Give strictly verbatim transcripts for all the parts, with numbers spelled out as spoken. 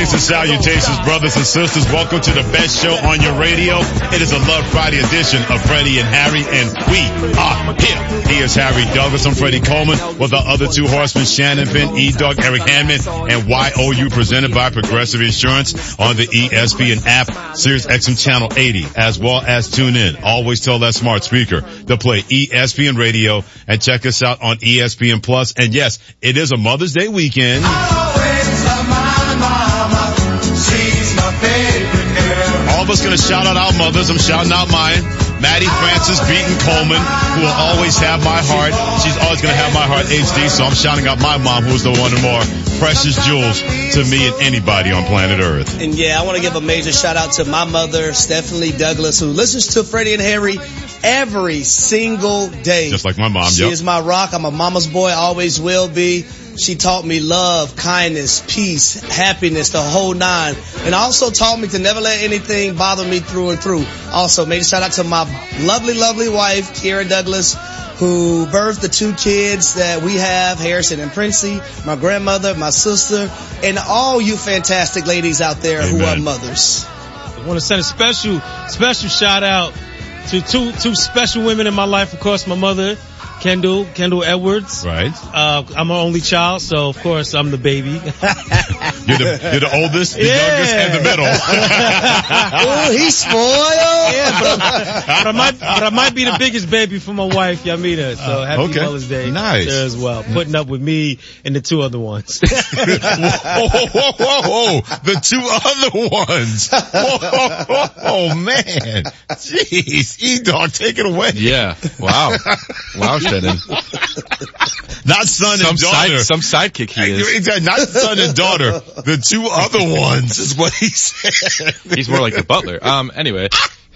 Greetings and salutations, brothers and sisters. Welcome to the best show on your radio. It is a Love Friday edition of Freddie and Harry, and we are here. He is Harry Douglas. I'm Freddie Coleman with our other two horsemen, Shannon Finn, E-Dog, Eric Hammond, and Y O U, presented by Progressive Insurance on the E S P N app, Sirius X M Channel eighty, as well as tune in. Always tell that smart speaker to play E S P N Radio and check us out on E S P N Plus. And yes, it is a Mother's Day weekend. All of us going to shout out our mothers. I'm shouting out mine. Maddie Francis Beaton Coleman, who will always have my heart. She's always going to have my heart H D, so I'm shouting out my mom, who's the one of more precious jewels to me and anybody on planet Earth. And yeah, I want to give a major shout out to my mother, Stephanie Douglas, who listens to Freddie and Harry every single day. Just like my mom, She yep. is my rock. I'm a mama's boy, always will be. She taught me love, kindness, peace, happiness, the whole nine. And also taught me to never let anything bother me through and through. Also, major shout out to my lovely, lovely wife, Kira Douglas, who birthed the two kids that we have, Harrison and Princey, my grandmother, my sister, and all you fantastic ladies out there Amen. who are mothers. I want to send a special, special shout out to two, two special women in my life. Of course, my mother, Kendall, Kendall Edwards. Right. Uh, I'm an only child, so of course I'm the baby. You're the, you're the oldest, the Yeah. youngest, and the middle. Oh, he's spoiled. Yeah, but, I'm, but I might, but I might be the biggest baby for my wife, Yamita. So Uh, happy okay. Mother's Day. Nice. to her as well. Putting up with me and the two other ones. whoa, whoa, whoa, whoa, whoa. The two other ones. Whoa, whoa, whoa, oh, man. Jeez. E-Dog, take it away. Yeah. Wow. Wow, Shannon. Not son Some and daughter. side, some sidekick he is. Exactly. Not son and daughter. The two other ones is what he said. He's more like the butler. Um, anyway.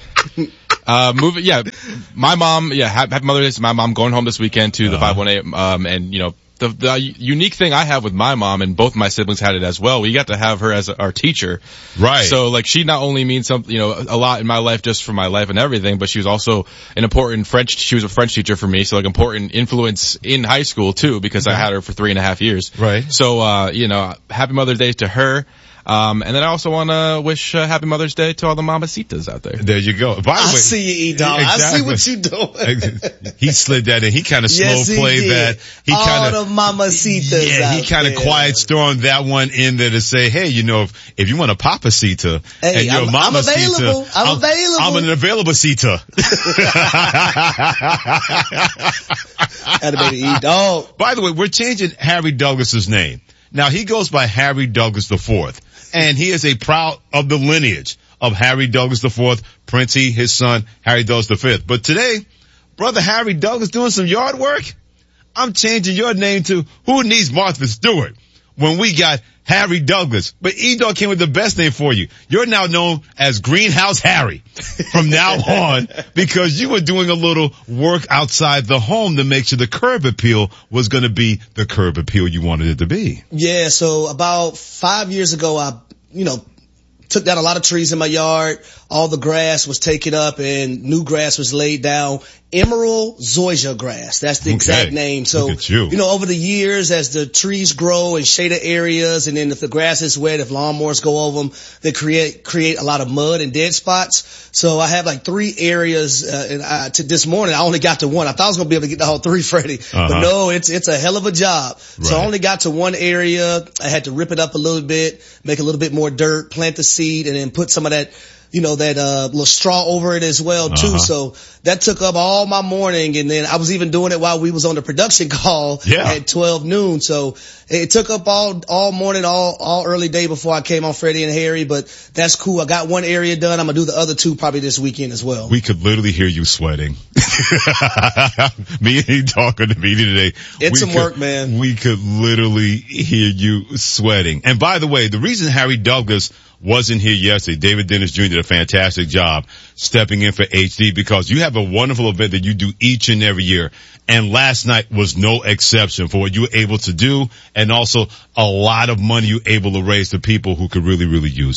Uh, moving, yeah. My mom, yeah, happy Mother's Day to my mom, going home this weekend to the Uh-huh. five one eight, um, and you know, the, the unique thing I have with my mom, and both my siblings had it as well, we got to have her as our teacher. Right. So like she not only means something, you know, a lot in my life just for my life and everything, but she was also an important French, she was a French teacher for me, so like important influence in high school too, because I had her for three and a half years. Right. So, uh, you know, happy Mother's Day to her. Um, and then I also want to wish uh, happy Mother's Day to all the mamacitas out there. There you go. By the I way, see you, E-Dog. I see what you doing. he slid that in. He kind of slow Yes, he played did. that. He All kind the of mamacitas yeah. He out kind of there. quiet stormed that one in there to say, hey, you know, if if you want a papacita Hey, and you're I'm- a I'm mamacita, available. I'm available. I'm an available cita. Had to be the E-Dog. By the way, we're changing Harry Douglas's name. Now he goes by Harry Douglas the Fourth, and he is a proud of the lineage of Harry Douglas the Fourth, Princey, his son, Harry Douglas the Fifth. But today, brother Harry Douglas doing some yard work. I'm changing your name to Who Needs Martha Stewart when we got Harry Douglas. But E-Dog came with the best name for you. You're now known as Greenhouse Harry from now on because you were doing a little work outside the home to make sure the curb appeal was going to be the curb appeal you wanted it to be. Yeah, so about five years ago, I, you know, took down a lot of trees in my yard. All the grass was taken up and new grass was laid down. Emerald zoysia grass. That's the Okay. exact name. So, Look at you. know, over the years, as the trees grow in shaded areas, and then if the grass is wet, if lawnmowers go over them, they create, create a lot of mud and dead spots. So I have like three areas, uh, and I, to this morning, I only got to one. I thought I was going to be able to get the whole three, Freddie. Uh-huh. But no, it's, it's a hell of a job. So I Right. only got to one area. I had to rip it up a little bit, make a little bit more dirt, plant the seed, and then put some of that, you know, that, uh, little straw over it as well too. Uh-huh. So that took up all my morning. And then I was even doing it while we was on the production call Yeah. at twelve noon. So it took up all, all morning, all, all early day before I came on Freddie and Harry. But that's cool. I got one area done. I'm going to do the other two probably this weekend as well. We could literally hear you sweating. Me and he talking to me today. It's we some could, work, man. We could literally hear you sweating. And by the way, the reason Harry Douglas wasn't here yesterday, David Dennis Junior did a fantastic job stepping in for H D because you have a wonderful event that you do each and every year. And last night was no exception for what you were able to do and also a lot of money you were able to raise to people who could really, really use it.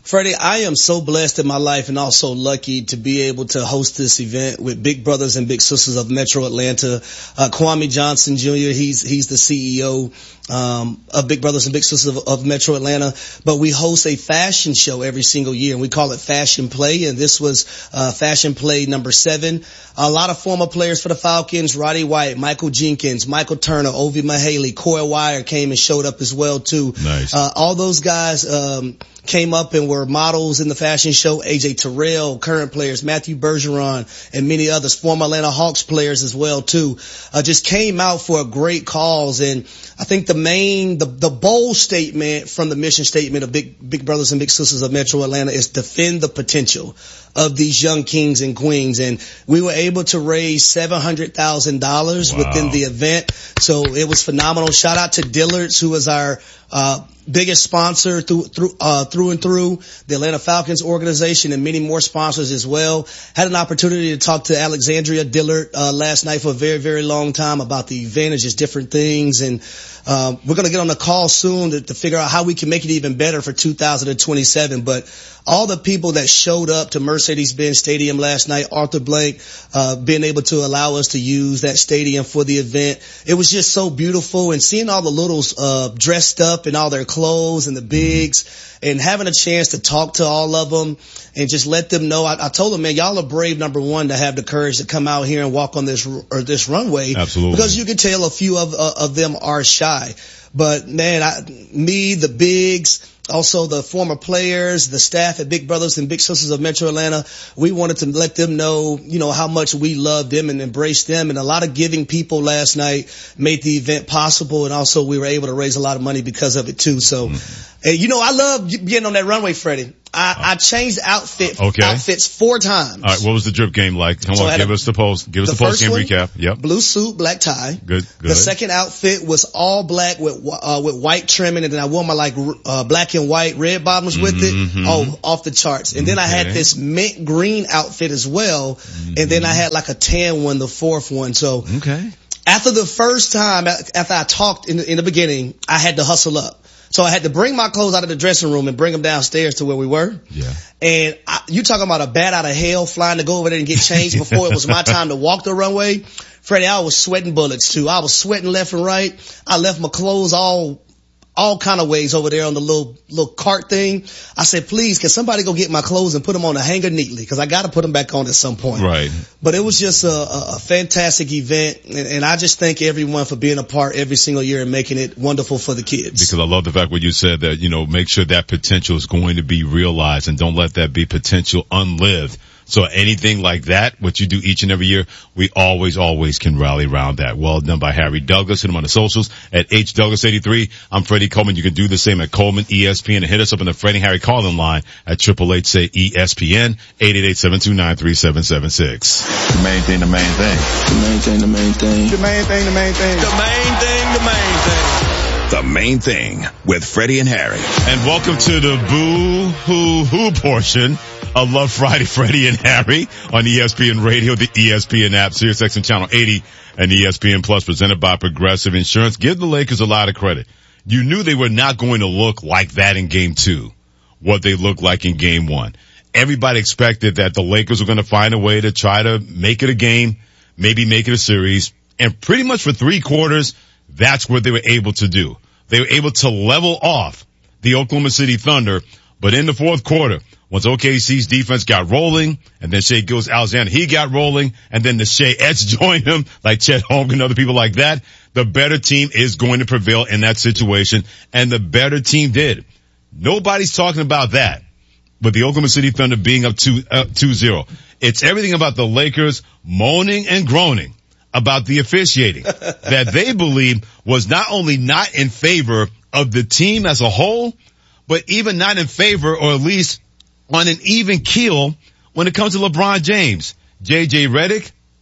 Freddie, I am so blessed in my life and also lucky to be able to host this event with big brothers and big sisters of Metro Atlanta. Uh, Kwame Johnson Junior, he's, he's the C E O, um, of Big Brothers and Big Sisters of, of Metro Atlanta. But we host a fashion show every single year, and we call it Fashion Play. And this was, uh, Fashion Play number seven. A lot of former players for the Falcons, Roddy White, Michael Jenkins, Michael Turner, Ovi Mahaley, Coy Wire came and showed up as well too. Nice. Uh, all those guys, um, came up and were models in the fashion show. A J Terrell, current players, Matthew Bergeron, and many others, former Atlanta Hawks players as well too, uh, just came out for a great cause. And I think the main, the, the bold statement from the mission statement of Big, Big Brothers and Big Sisters of Metro Atlanta is defend the potential of these young kings and queens. And we were able to raise seven hundred thousand dollars wow. within the event. So it was phenomenal. Shout out to Dillard's, who was our, uh, biggest sponsor through, through, uh, through and through, the Atlanta Falcons organization, and many more sponsors as well. Had an opportunity to talk to Alexandria Dillard, uh, last night for a very, very long time about the event and just different things. And, um, we're going to get on the call soon to, to figure out how we can make it even better for two thousand twenty-seven. But all the people that showed up to Mercedes-Benz Stadium last night, Arthur Blank, uh, being able to allow us to use that stadium for the event. It was just so beautiful, and seeing all the littles, uh, dressed up in all their clothes and the bigs, and having a chance to talk to all of them and just let them know. I, I told them, man, y'all are brave, number one, to have the courage to come out here and walk on this, or this runway. Absolutely. Because you can tell a few of, uh, of them are shy. But man, I, me, the bigs, also the former players, the staff at Big Brothers and Big Sisters of Metro Atlanta, we wanted to let them know, you know, how much we love them and embrace them. And a lot of giving people last night made the event possible. And also we were able to raise a lot of money because of it too. So, mm-hmm. and you know, I love getting on that runway, Freddie. I, I changed outfit, okay. outfits four times. All right. What was the drip game like? Come so on, give a, us the post, give us the, the post game one, recap. Yep. Blue suit, black tie. Good, good. The second outfit was all black with, uh, with white trimming, and then I wore my like, uh, black and white red bottoms mm-hmm. with it. Oh, off the charts. And then okay. I had this mint green outfit as well. Mm-hmm. And then I had like a tan one, the fourth one. So. Okay. After the first time, after I talked in the, in the beginning, I had to hustle up. So I had to bring my clothes out of the dressing room and bring them downstairs to where we were. Yeah. And I, you talking about a bat out of hell flying to go over there and get changed before it was my time to walk the runway. Freddie, I was sweating bullets too. I was sweating left and right. I left my clothes all, all kind of ways over there on the little, little cart thing. I said, please, can somebody go get my clothes and put them on a hanger neatly? Cause I gotta put them back on at some point. Right. But it was just a, a, a fantastic event. And, and I just thank everyone for being a part every single year and making it wonderful for the kids. Because I love the fact what you said that, you know, make sure that potential is going to be realized and don't let that be potential unlived. So anything like that, what you do each and every year, we always, always can rally around that. Well done by Harry Douglas. Hit him on the socials at H Douglas eighty-three. I'm Freddie Coleman. You can do the same at Coleman E S P N, and hit us up in the Freddie Harry call-in line at triple eight say E S P N, eight eight eight, seven two nine, three seven seven six. The main thing, the main thing. The main thing, the main thing. The main thing, the main thing. The main thing, the main thing. The Main Thing with Freddie and Harry. And welcome to the boo hoo hoo portion of Love Friday, Freddie and Harry on E S P N Radio, the E S P N app, SiriusXM Channel eighty, and E S P N Plus, presented by Progressive Insurance. Give the Lakers a lot of credit. You knew they were not going to look like that in game two, what they looked like in game one. Everybody expected that the Lakers were going to find a way to try to make it a game, maybe make it a series, and pretty much for three quarters, that's what they were able to do. They were able to level off the Oklahoma City Thunder, but in the fourth quarter, once O K C's defense got rolling, and then Shai Gilgeous-Alexander, he got rolling, and then the Shea Ets joined him, like Chet Holmgren and other people like that, the better team is going to prevail in that situation, and the better team did. Nobody's talking about that, but the Oklahoma City Thunder being up two, uh, two zero. It's everything about the Lakers moaning and groaning about the officiating that they believe was not only not in favor of the team as a whole, but even not in favor, or at least on an even keel when it comes to LeBron James. J J Redick,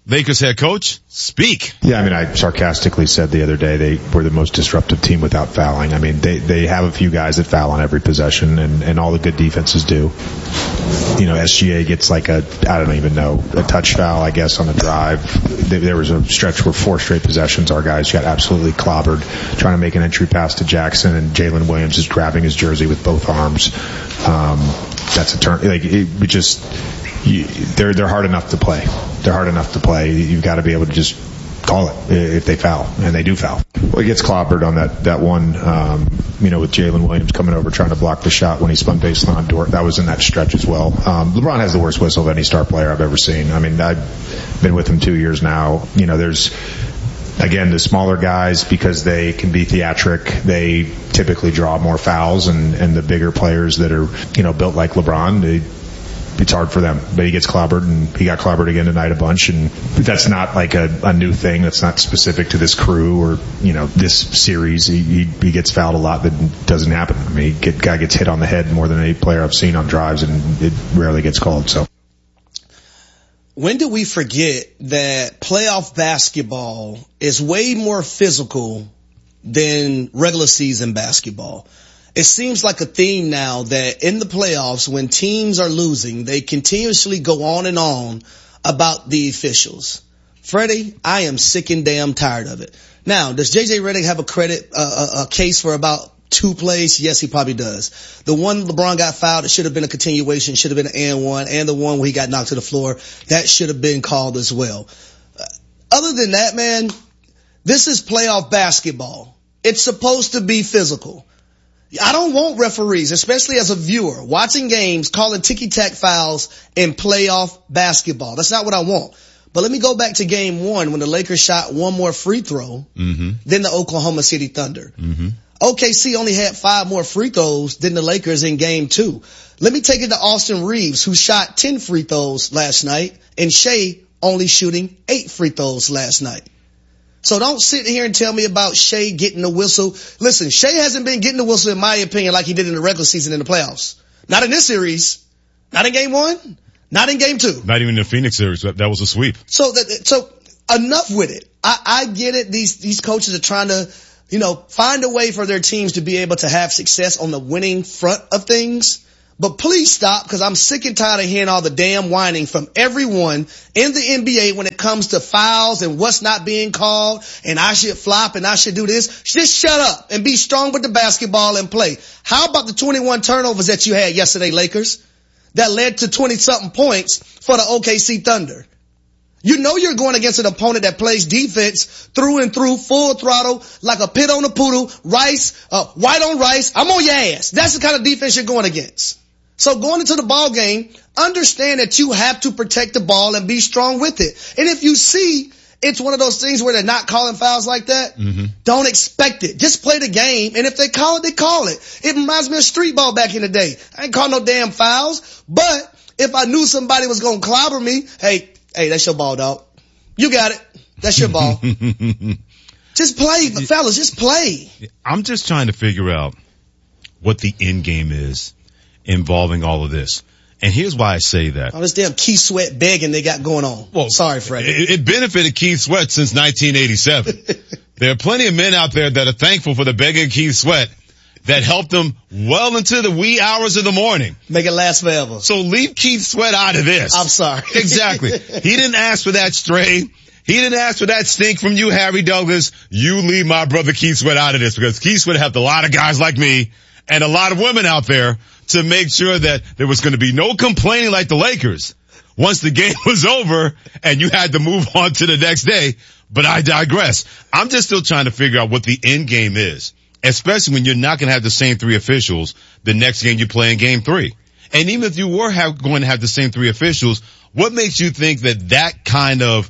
Lakers head coach, speak. Yeah, I mean, I sarcastically said the other day they were the most disruptive team without fouling. I mean, they, they have a few guys that foul on every possession, and, and all the good defenses do. You know, S G A gets like a, I don't even know, a touch foul, I guess, on the drive. There was a stretch where four straight possessions, our guys got absolutely clobbered trying to make an entry pass to Jackson, and Jalen Williams is grabbing his jersey with both arms. Um, that's a turn, like, it, it just, you, they're, they're hard enough to play. They're hard enough to play. You've got to be able to just call it if they foul, and they do foul. Well, he gets clobbered on that, that one, um, you know, with Jalen Williams coming over trying to block the shot when he spun baseline on Dort. That was in that stretch as well. Um, LeBron has the worst whistle of any star player I've ever seen. I mean, I've been with him two years now. You know, there's, again, the smaller guys, because they can be theatric, they typically draw more fouls, and, and the bigger players that are, you know, built like LeBron, they, it's hard for them, but he gets clobbered, and he got clobbered again tonight a bunch, and that's not like a, a new thing. That's not specific to this crew or, you know, this series. He, he, he gets fouled a lot that doesn't happen. I mean, he get, guy gets hit on the head more than any player I've seen on drives, and it rarely gets called, so. When do we forget that playoff basketball is way more physical than regular season basketball? It seems like a theme now that in the playoffs, when teams are losing, they continuously go on and on about the officials. Freddie, I am sick and damn tired of it. Now, does J J Redick have a credit, uh, a, a case for about two plays? Yes, he probably does. The one LeBron got fouled, it should have been a continuation, should have been an and one, and the one where he got knocked to the floor, that should have been called as well. Uh, other than that, man, this is playoff basketball. It's supposed to be physical. I don't want referees, especially as a viewer, watching games, calling ticky-tack fouls in playoff basketball. That's not what I want. But let me go back to game one when the Lakers shot one more free throw mm-hmm. than the Oklahoma City Thunder. Mm-hmm. O K C only had five more free throws than the Lakers in game two. Let me take it to Austin Reeves, who shot ten free throws last night, and Shea only shooting eight free throws last night. So don't sit here and tell me about Shea getting the whistle. Listen, Shea hasn't been getting the whistle, in my opinion, like he did in the regular season in the playoffs. Not in this series. Not in game one. Not in game two. Not even in the Phoenix series. That was a sweep. So that, so enough with it. I, I get it. These, these coaches are trying to, you know, find a way for their teams to be able to have success on the winning front of things. But please stop, because I'm sick and tired of hearing all the damn whining from everyone in the N B A when it comes to fouls and what's not being called, and I should flop and I should do this. Just shut up and be strong with the basketball and play. How about the twenty-one turnovers that you had yesterday, Lakers, that led to twenty-something points for the O K C Thunder? You know you're going against an opponent that plays defense through and through, full throttle, like a pit on a poodle, rice, uh, white on rice. I'm on your ass. That's the kind of defense you're going against. So going into the ball game, understand that you have to protect the ball and be strong with it. And if you see it's one of those things where they're not calling fouls like that, mm-hmm. don't expect it. Just play the game, and if they call it, they call it. It reminds me of street ball back in the day. I ain't call no damn fouls, but if I knew somebody was going to clobber me, hey, hey, that's your ball, dog. You got it. That's your ball. Just play, fellas, just play. I'm just trying to figure out what the end game is involving all of this. And here's why I say that. Oh, this damn Keith Sweat begging they got going on. Well, sorry, Freddie. It, it benefited Keith Sweat since nineteen eighty-seven. There are plenty of men out there that are thankful for the begging Keith Sweat that helped them well into the wee hours of the morning. Make it last forever. So leave Keith Sweat out of this. I'm sorry. Exactly. He didn't ask for that stray. He didn't ask for that stink from you, Harry Douglas. You leave my brother Keith Sweat out of this, because Keith Sweat helped a lot of guys like me and a lot of women out there to make sure that there was going to be no complaining like the Lakers once the game was over and you had to move on to the next day. But I digress. I'm just still trying to figure out what the end game is, especially when you're not going to have the same three officials the next game you play in game three. And even if you were have, going to have the same three officials, what makes you think that that kind of,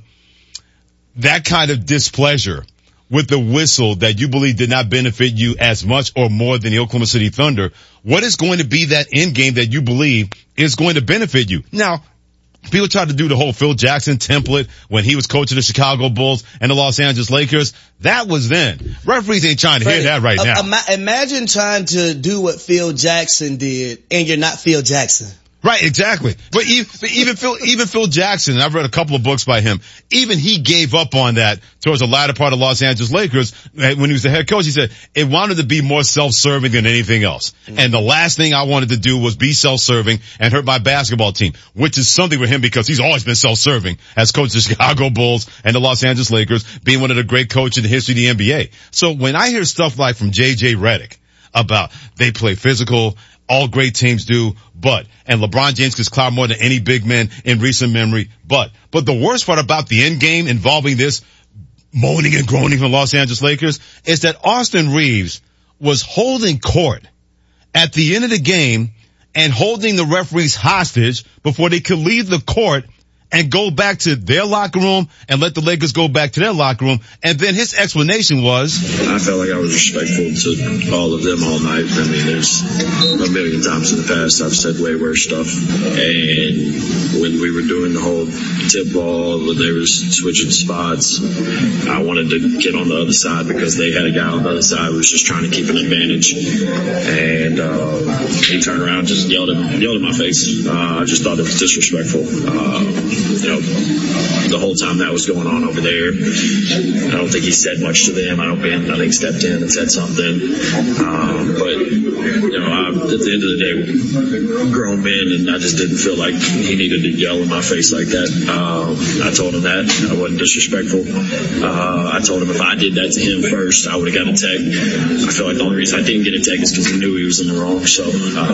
that kind of displeasure with the whistle that you believe did not benefit you as much or more than the Oklahoma City Thunder, what is going to be that end game that you believe is going to benefit you? Now, people try to do the whole Phil Jackson template when he was coaching the Chicago Bulls and the Los Angeles Lakers. That was then. Referees ain't trying to Freddie, hear that right now. Uh, imagine trying to do what Phil Jackson did and you're not Phil Jackson. Right, exactly. But even, even Phil, even Phil Jackson, and I've read a couple of books by him, even he gave up on that towards the latter part of Los Angeles Lakers. When he was the head coach, he said, it wanted to be more self-serving than anything else. Mm-hmm. And the last thing I wanted to do was be self-serving and hurt my basketball team, which is something for him because he's always been self-serving as coach of the Chicago Bulls and the Los Angeles Lakers, being one of the great coaches in the history of the N B A. So when I hear stuff like from J J Redick about they play physical, all great teams do, but, and LeBron James gets clout more than any big man in recent memory, but, but the worst part about the end game involving this moaning and groaning from Los Angeles Lakers is that Austin Reeves was holding court at the end of the game and holding the referees hostage before they could leave the court and go back to their locker room and let the Lakers go back to their locker room. And then his explanation was, I felt like I was respectful to all of them all night. I mean, there's a million times in the past I've said way worse stuff. And when we were doing the whole tip ball, when they were switching spots, I wanted to get on the other side because they had a guy on the other side who was just trying to keep an advantage. And uh, he turned around and just yelled at, yelled at my face. Uh, I just thought it was disrespectful. Uh, You know, the whole time that was going on over there, I don't think he said much to them. I don't think, I think stepped in and said something. Um, but, you know, I, at the end of the day, grown men, and I just didn't feel like he needed to yell in my face like that. Um, I told him that. I wasn't disrespectful. Uh, I told him if I did that to him first, I would have got a tech. I feel like the only reason I didn't get a tech is because he knew he was in the wrong. So,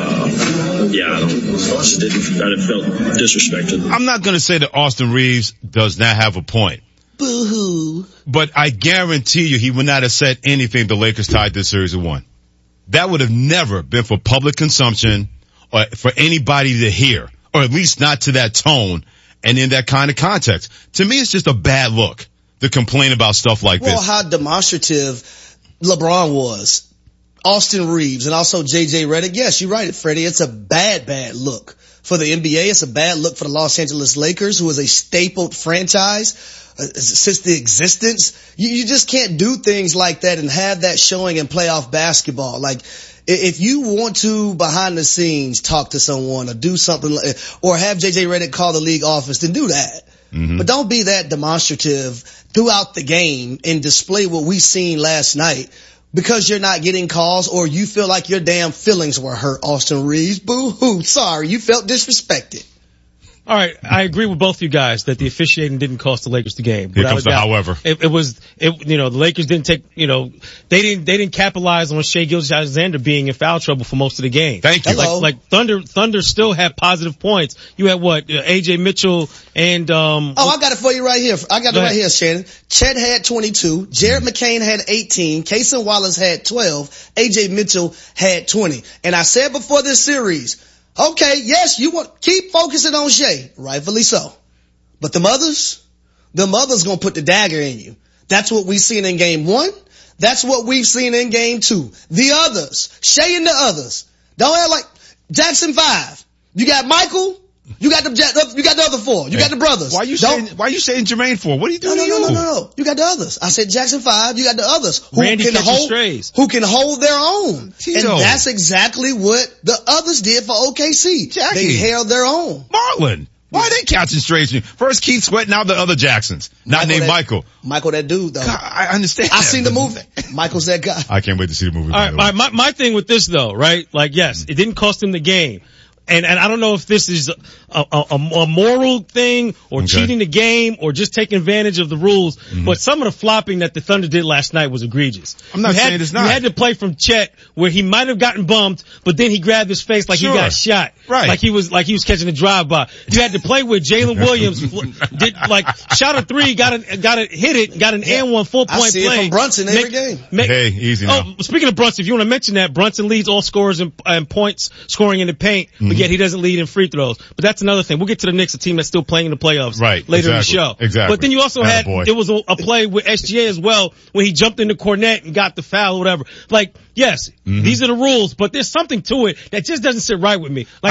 uh, yeah, I don't, I just didn't, I felt disrespected. I'm not going to say that Austin Reeves does not have a point. Boo-hoo. But I guarantee you he would not have said anything the Lakers tied this series at one. That would have never been for public consumption or for anybody to hear, or at least not to that tone and in that kind of context. To me, it's just a bad look to complain about stuff like well, this. Well, how demonstrative LeBron was. Austin Reeves and also J J Redick. Yes, you're right, Freddie. It's a bad, bad look for the N B A. It's a bad look for the Los Angeles Lakers, who is a stapled franchise uh, since the existence. You, you just can't do things like that and have that showing in playoff basketball. Like, if you want to behind the scenes talk to someone or do something like, or have J J Redick call the league office, then do that. Mm-hmm. But don't be that demonstrative throughout the game and display what we seen last night. Because you're not getting calls or you feel like your damn feelings were hurt, Austin Reeves. Boo-hoo. Sorry, you felt disrespected. All right, I agree with both you guys that the officiating didn't cost the Lakers the game. Here comes the however. It, it was, it, you know, the Lakers didn't take, you know, they didn't, they didn't capitalize on Shai Gilgeous-Alexander being in foul trouble for most of the game. Thank you. Like, like Thunder, Thunder still had positive points. You had what, A J Mitchell and, um. Oh, I got it for you right here. I got it right here, Shannon. Chet had twenty-two. Jared McCain had eighteen. Cason Wallace had twelve. A J Mitchell had twenty. And I said before this series, okay, yes, you want, keep focusing on Shai. Rightfully so. But the mothers, the mothers gonna put the dagger in you. That's what we've seen in game one. That's what we've seen in game two. The others, Shai and the others. Don't act like Jackson five. You got Michael. You got the, you got the other four. You got the brothers. Why are you saying, why are you saying Jermaine for? What are you doing? No, no, to no, you? no, no, no. You got the others. I said Jackson five. You got the others who Randy can hold, strays. who can hold their own. Tito. And that's exactly what the others did for O K C. Jackie. They held their own. Marlon. Why are they catching strays? First Keith Sweat, now the other Jacksons. Not Michael named that, Michael. Michael, that dude though. God, I understand. I seen the movie. Michael's that guy. I can't wait to see the movie. All right, my, my, my thing with this though, right? Like, yes, it didn't cost him the game. And, and I don't know if this is a, a, a, a moral thing or okay. cheating the game or just taking advantage of the rules, mm-hmm. but some of the flopping that the Thunder did last night was egregious. I'm not you saying had, it's not. You had to play from Chet where he might have gotten bumped, but then he grabbed his face like sure. he got shot. Right. Like he was, like he was catching a drive-by. You had to play where Jalen Williams did, like, shot a three, got a, got a, hit it, got an yeah. and one full point I see play. It from Brunson every make, game. Make, hey, easy now. Oh, speaking of Brunson, if you want to mention that, Brunson leads all scorers and, and points scoring in the paint, mm-hmm. but yet he doesn't lead in free throws. But that's another thing. We'll get to the Knicks, a team that's still playing in the playoffs right, later exactly, in the show. Exactly. But then you also had, Attaboy. there was a, a play with S G A as well when he jumped into Cornette and got the foul or whatever. Like, yes, mm-hmm. these are the rules, but there's something to it that just doesn't sit right with me. Like, I,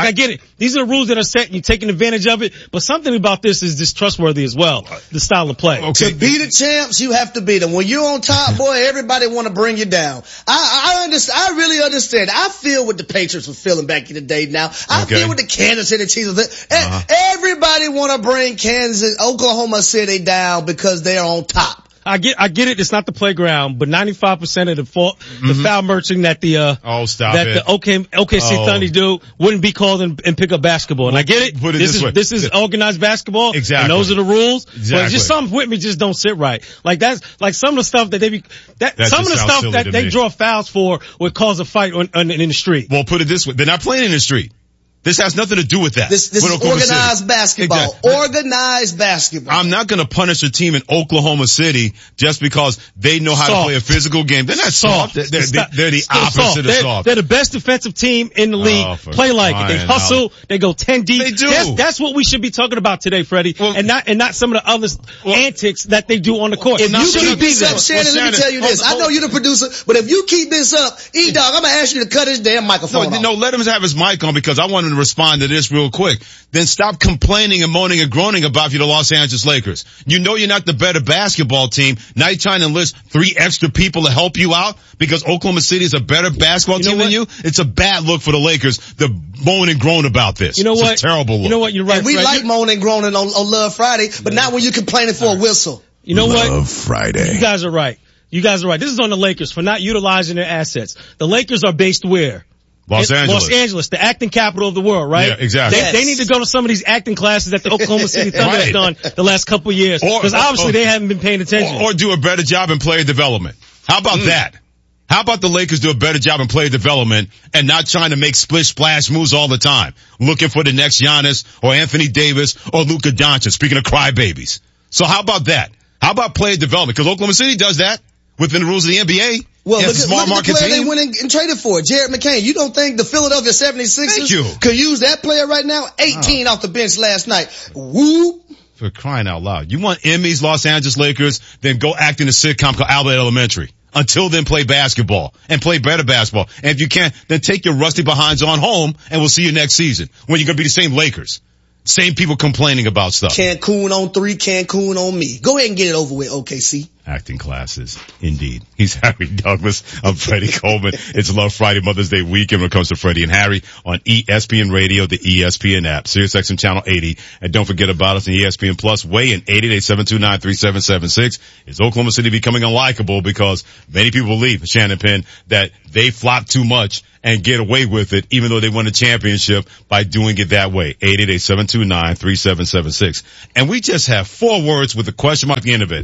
I get it. These are the rules that are set and you're taking advantage of it. But something about this is distrustworthy as well. The style of play. Okay. To be the champs, you have to beat them. When you're on top, boy, everybody want to bring you down. I, I understand. I really understand. I feel what the Patriots were feeling back in the day now. I okay. feel what the Kansas City Chiefs were feeling. Uh-huh. Everybody want to bring Kansas, Oklahoma City down because they're on top. I get, I get it. It's not the playground, but ninety-five percent of the fault, mm-hmm. the foul merching that the, uh, oh, stop that it. the OK, OK C oh. Thunder do wouldn't be called and, and pick up basketball. And well, I get it. Put it this, this is, way. this is organized basketball. Exactly. And those are the rules. Exactly. But just some with me just don't sit right. Like that's, like some of the stuff that they be, that, that some of the stuff that they me. draw fouls for would cause a fight on, on, in the street. Well, put it this way. They're not playing in the street. This has nothing to do with that. This, this is organized basketball. Exactly. Organized basketball. I'm not going to punish a team in Oklahoma City just because they know how soft. to play a physical game. They're not soft. They're, they're, they're, they're the opposite soft. of they're, soft. They're the best defensive team in the league. Oh, play like it. They hustle. Out. They go ten deep. They do. That's, that's what we should be talking about today, Freddie. Well, and not and not some of the other well, antics that they do on the court. If now, you keep this up, Shannon, well, let me tell you this. I know you're the producer, but if you keep this up, E-Dog, I'm going to ask you to cut his damn microphone no, off. No, let him have his mic on because I want him to respond to this real quick. Then stop complaining and moaning and groaning about if you're the Los Angeles Lakers. You know you're not the better basketball team. Now you're trying to enlist three extra people to help you out because Oklahoma City is a better basketball you know team what? than you. It's a bad look for the Lakers to moan and groan about this. You know it's what? It's a terrible look. You know what? You're right. And we Fred. like moaning and groaning on, on Love Friday, but not when you're complaining for a whistle. You know Love what? Friday. You guys are right. You guys are right. This is on the Lakers for not utilizing their assets. The Lakers are based where? Los in, Angeles. Los Angeles, the acting capital of the world, right? Yeah, exactly. They, yes. they need to go to some of these acting classes that the Oklahoma City Thunder right. has done the last couple of years. Because obviously or, they haven't been paying attention. Or, or do a better job in player development. How about mm. that? How about the Lakers do a better job in player development and not trying to make splish splash moves all the time, looking for the next Giannis or Anthony Davis or Luka Doncic, speaking of crybabies. So how about that? How about player development? Because Oklahoma City does that within the rules of the N B A. Well, yeah, look, at, smart look at the player team. they went and, and traded for, Jared McCain. You don't think the Philadelphia seventy-sixers could use that player right now? eighteen oh. off the bench last night. Whoop. For crying out loud. You want Emmys, Los Angeles Lakers, then go act in a sitcom called Albert Elementary. Until then, play basketball and play better basketball. And if you can't, then take your rusty behinds on home and we'll see you next season when you're going to be the same Lakers. Same people complaining about stuff. Cancun on three, Cancun on me. Go ahead and get it over with, O K C. Acting classes. Indeed. He's Harry Douglas. I'm Freddie Coleman. It's Love Friday, Mother's Day weekend when it comes to Freddie and Harry on E S P N Radio, the E S P N app, SiriusXM Channel eighty. And don't forget about us on E S P N Plus, way in eight eight eight, seven two nine, three seven seven six. Is Oklahoma City becoming unlikable because many people believe, Shannon Penn, that they flop too much and get away with it even though they won a championship by doing it that way. eight eight eight, seven two nine, three seven seven six. And we just have four words with a question mark at the end of it.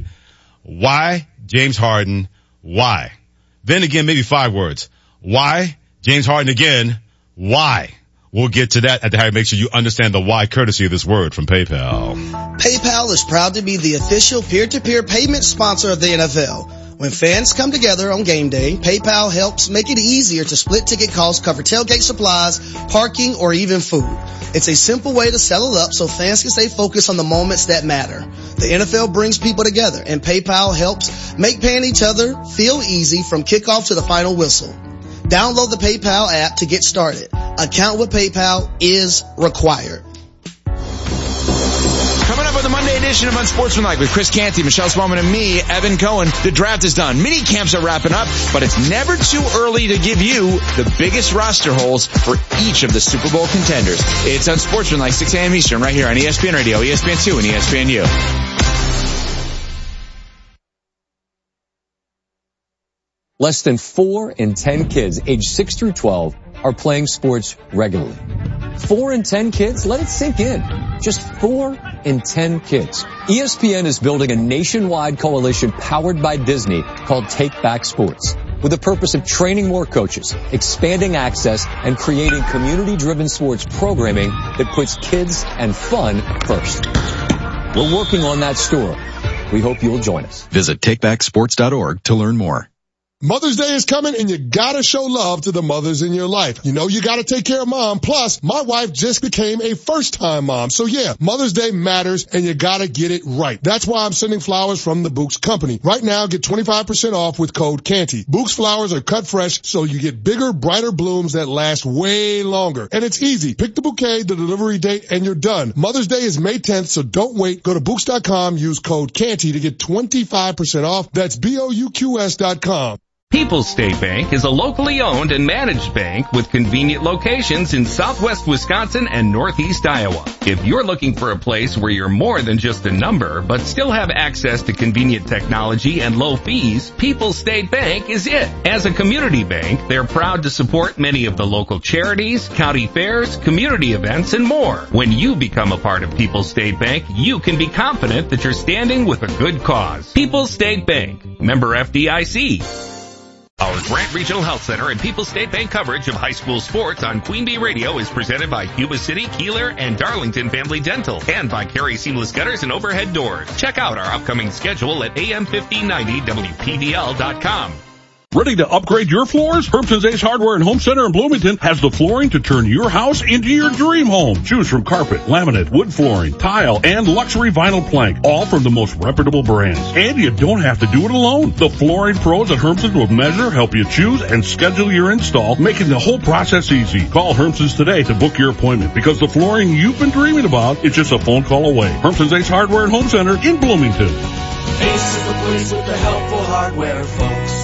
Why James Harden? Why? Then again, maybe five words. Why James Harden again? Why? We'll get to that at the Harry. Make sure you understand the why courtesy of this word from PayPal. PayPal is proud to be the official peer-to-peer payment sponsor of the N F L. When fans come together on game day, PayPal helps make it easier to split ticket costs, cover tailgate supplies, parking, or even food. It's a simple way to settle up so fans can stay focused on the moments that matter. The N F L brings people together, and PayPal helps make paying each other feel easy from kickoff to the final whistle. Download the PayPal app to get started. Account with PayPal is required. Coming up on the Monday edition of Unsportsmanlike with Chris Canty, Michelle Spaulding, and me, Evan Cohen. The draft is done. Mini camps are wrapping up, but it's never too early to give you the biggest roster holes for each of the Super Bowl contenders. It's Unsportsmanlike, six a.m. Eastern, right here on E S P N Radio, E S P N two, and E S P N U. Less than four in ten kids aged six through twelve are playing sports regularly. Four in ten kids? Let it sink in. Just four in ten kids. E S P N is building a nationwide coalition powered by Disney called Take Back Sports, with the purpose of training more coaches, expanding access, and creating community-driven sports programming that puts kids and fun first. We're working on that story. We hope you'll join us. Visit take back sports dot org to learn more. Mother's Day is coming and you gotta show love to the mothers in your life. You know you gotta take care of mom. Plus, my wife just became a first-time mom. So yeah, Mother's Day matters and you gotta get it right. That's why I'm sending flowers from the Books Company. Right now, get twenty-five percent off with code Canty. Books flowers are cut fresh so you get bigger, brighter blooms that last way longer. And it's easy. Pick the bouquet, the delivery date, and you're done. Mother's Day is May tenth, so don't wait. Go to Books dot com, use code Canty to get twenty-five percent off. That's B O U Q S dot com. People's State Bank is a locally owned and managed bank with convenient locations in southwest Wisconsin and northeast Iowa. If you're looking for a place where you're more than just a number, but still have access to convenient technology and low fees, People's State Bank is it. As a community bank, they're proud to support many of the local charities, county fairs, community events, and more. When you become a part of People's State Bank, you can be confident that you're standing with a good cause. People's State Bank, member F D I C. Our Grant Regional Health Center and People's State Bank coverage of high school sports on Queen Bee Radio is presented by Cuba City, Keeler, and Darlington Family Dental, and by Carey Seamless Gutters and Overhead Doors. Check out our upcoming schedule at A M fifteen ninety W P V L dot com. Ready to upgrade your floors? Hermson's Ace Hardware and Home Center in Bloomington has the flooring to turn your house into your dream home. Choose from carpet, laminate, wood flooring, tile, and luxury vinyl plank, all from the most reputable brands. And you don't have to do it alone. The flooring pros at Hermson's will measure, help you choose, and schedule your install, making the whole process easy. Call Hermson's today to book your appointment, because the flooring you've been dreaming about is just a phone call away. Hermson's Ace Hardware and Home Center in Bloomington. Ace is the place with the helpful hardware, folks.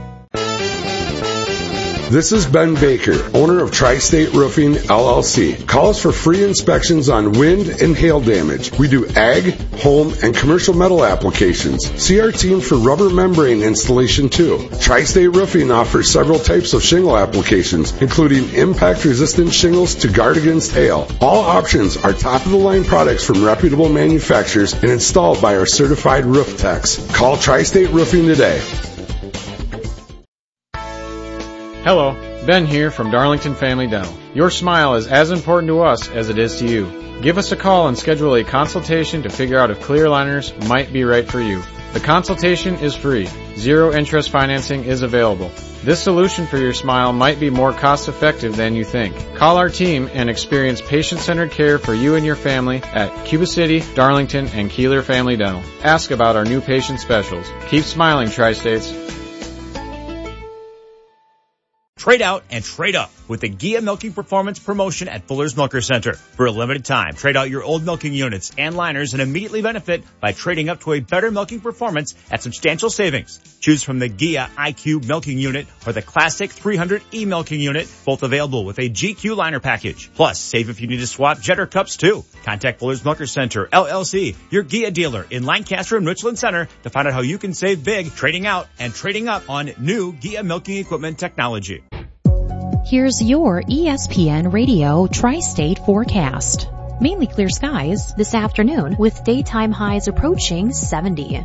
This is Ben Baker, owner of Tri-State Roofing, L L C. Call us for free inspections on wind and hail damage. We do ag, home, and commercial metal applications. See our team for rubber membrane installation too. Tri-State Roofing offers several types of shingle applications, including impact-resistant shingles to guard against hail. All options are top-of-the-line products from reputable manufacturers and installed by our certified roof techs. Call Tri-State Roofing today. Hello, Ben here from Darlington Family Dental. Your smile is as important to us as it is to you. Give us a call and schedule a consultation to figure out if clear aligners might be right for you. The consultation is free. Zero interest financing is available. This solution for your smile might be more cost effective than you think. Call our team and experience patient-centered care for you and your family at Cuba City, Darlington, and Keeler Family Dental. Ask about our new patient specials. Keep smiling, Tri-States. Trade out and trade up with the Gia Milking Performance promotion at Fuller's Milker Center. For a limited time, trade out your old milking units and liners and immediately benefit by trading up to a better milking performance at substantial savings. Choose from the Gia I Q Milking Unit or the Classic three hundred E Milking Unit, both available with a G Q liner package. Plus, save if you need to swap Jetter cups too. Contact Fuller's Milker Center, L L C, your Gia dealer in Lancaster and Richland Center to find out how you can save big trading out and trading up on new Gia milking equipment technology. Here's your E S P N Radio Tri-State forecast. Mainly clear skies this afternoon with daytime highs approaching seventy.